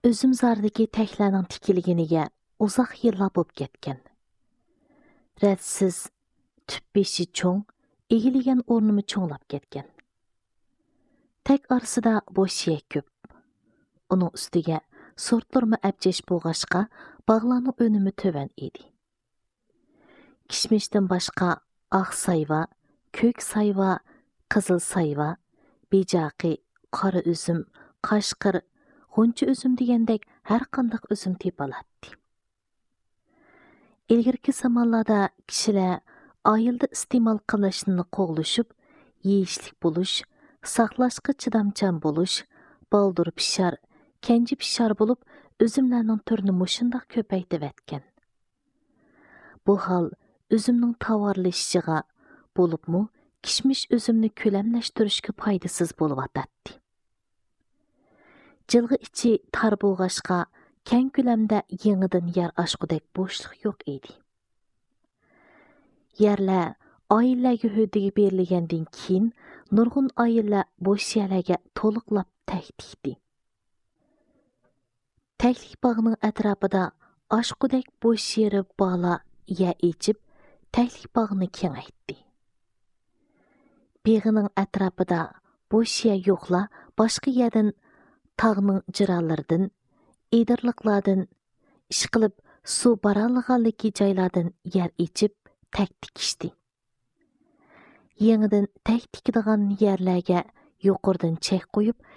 Özümzardagi təklərinin tikilginiga uzoq yillar bo'lib ketgan. Rədsiz tüp beşi çoğ, egilgan o'rnimi cho'nglab ketgan. Tek arasida bo'sh yer ko'p. Uning ustiga sortlarmi abjesh bo'lg'ashqa, bog'larning önümü tövan edi. Kishmishdan boshqa oq sayva, ko'k sayva, qizil sayva, bejaqi, qora üzüm, qashqir, g'uncha üzüm degandek har qanday üzüm tepalatdi. İlgirki zamonlarda kishilar oilda iste'mol qilishni qo'g'lashib, yeyishlik bo'lish, saqlashga chidamchan bo'lish, baldur pishar, kenji pishar bo'lib, üzümlarning turini mushundoq ko'paytib etgan. Bu hol üzümning tovarlashishiga bo'libmi, kishmish üzümni ko'lamlashtirishga foydasiz bo'lib atadi. Jilg'i ichi tar bo'lg'ashqa, keng ko'lamda yangidan yer ochqudek bo'shliq yo'q edi. Yerlar oilalarga huddiga berilgandan keyin nurg'un oilalar bo'sh yerlarga to'liqlab taktikdi. Taklik bog'ning atrofida ochqudek bo'sh yeri bog'la yer echib, taklik bog'ni kengaytdi. Beg'ining atrofida bo'sh yer yo'qlar boshqa yerdan tog'ning jiralaridan, edirliqlardan, ishqilib suv baralg'anligi joylardan yer echib taktikishdi. Yangidan taktikdigan yerlarga yuqoridan chek qo'yib,